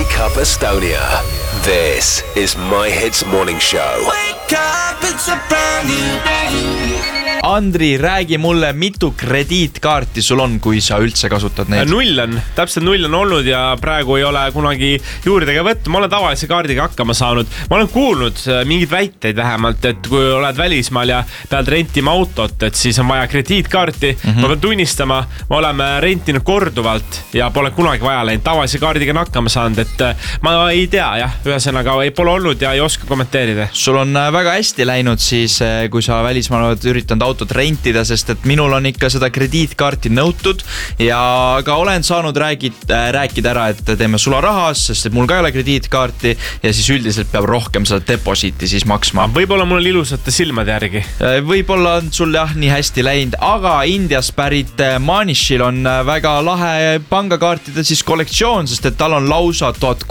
Wake Up Estonia. This is My Hits Morning Show. Wake up, it's a brand new day. Andri, räägi mulle, mitu krediitkaarti sul on, kui sa üldse kasutad neid? Täpselt null on olnud ja praegu ei ole kunagi juurde ka võtta. Ma olen tavalise kaardiga hakkama saanud. Ma olen kuulnud mingid väiteid vähemalt, et kui oled välismaal ja pead rentima autot, et siis on vaja krediitkaarti. Ma pean tunnistama, me oleme rentinud korduvalt ja pole kunagi vaja läinud. Tavalise kaardiga on hakkama saanud, et ma ei tea, jah, ühesõnaga ei pole olnud ja ei oska kommenteerida. Sul on väga hästi läinud siis, kui sa välismaal oled üritanud autot rentida, sest et minul on ikka seda krediitkaarti nõutud ja ka olen saanud rääkida ära, et teeme sularahas, sest et mul ka ei ole krediitkaarti ja siis üldiselt peab rohkem seda deposiiti siis maksma. Võib-olla mul on ilusate silmade järgi. Võib-olla on sul jah nii hästi läinud, aga Indias pärit Manishil on väga lahe pangakaartide siis kollektsioon, sest et tal on lausa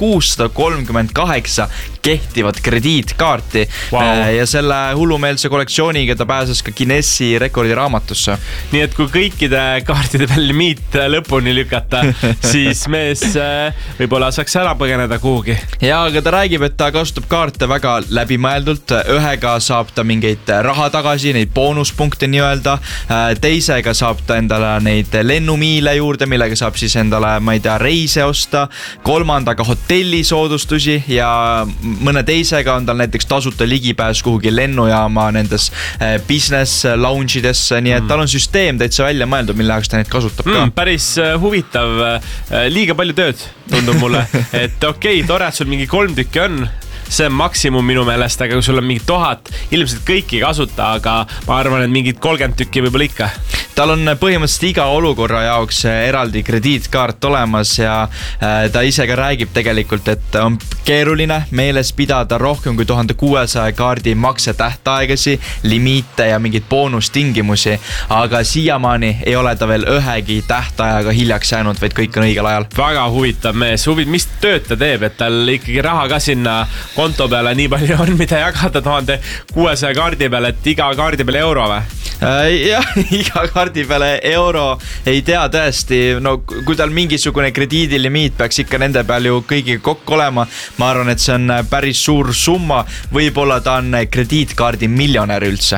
1638 kehtivat krediitkaarti ja selle hullumeelse kollektsiooniga ta pääses ka Guinessi rekordiraamatusse. Nii et kui kõikide kaartide peal limiit lõpuni lükata, siis mees võib-olla saaks ära põgeneda kuhugi. Ja, aga ta räägib, et ta kasutab kaarte väga läbimõeldult. Ühega saab ta mingeid raha tagasi, neid boonuspunkte nii öelda. Teisega saab ta endale neid lennumiile juurde, millega saab siis endale, ma ei tea, reise osta. Kolmandaga hotellisoodustusi ja mõne teisega on tal näiteks tasuta ligipääs kuhugi lennujaama nendes business lounge'idesse, nii et tal on süsteem täitsa välja mõeldud, mille jaoks ta neid kasutab ka. Päris huvitav, liiga palju tööd tundub mulle, et okei, tore, et sul mingi 3 tükki on, see on maksimum minu meelest, aga kui sul on mingi 1000, ilmselt kõiki ei kasuta, aga ma arvan, et mingid 30 tükki võib-olla ikka. Tal on põhimõtteliselt iga olukorra jaoks eraldi krediitkaart olemas ja ta ise ka räägib tegelikult, et on keeruline meeles pidada rohkem kui 1600 kaardi maksetähtaegasi, limiite ja mingid boonustingimusi, aga siiamaani ei ole ta veel ühegi tähtajaga hiljaks jäänud, vaid kõik on õigel ajal. Väga huvitav mees, mis tööd ta teeb, et tal ikkagi raha ka sinna konto peale nii palju on, mida jagada 1600 kaardi peale, et iga kaardi peale euro või? Jah, iga kaardi peale euro, ei tea tõesti, no kui tal mingisugune krediidilimiit peaks ikka nende peal ju kõigi kokku olema, ma arvan, et see on päris suur summa, võib-olla ta on krediitkaardi miljonär üldse.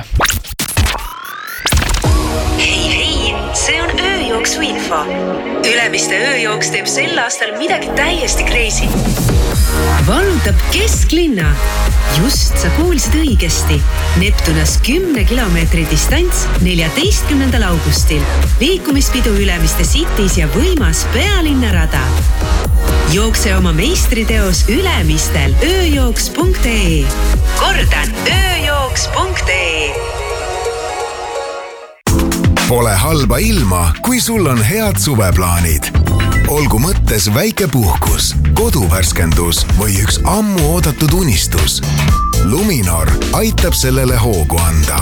Hei, see on ööjooksu info. Ülemiste ööjooks teeb sel aastal midagi täiesti crazy. Vallutab kesklinna. Just sa kuulsid õigesti. Neptunas 10 kilomeetri distants 14. augustil. Liikumispidu Ülemiste Cities ja võimas pealinnarada. Jookse oma meistriteos Ülemistel ööjooks.ee. Kordan, ööjooks.ee. Pole halba ilma, kui sul on head suveplaanid. Olgu mõttes väike puhkus, koduvärskendus või üks ammu oodatud unistus. Luminor aitab sellele hoogu anda.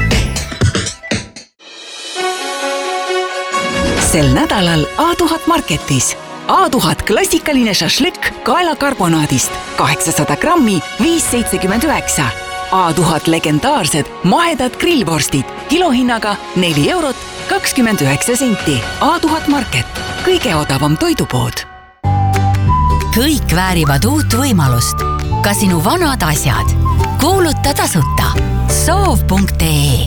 Sel nädalal A1000 Marketis. A1000 klassikaline šašlõkk kaelakarbonaadist 800 grammi 5,79. A1000 legendaarsed mahedad grillvorstid kilohinnaga 4 eurot 29 senti. A1000 Market, kõige odavam toidupood. Kõik väärivad uut võimalust. Ka sinu vanad asjad. Kuuluta tasuta. Soov.ee.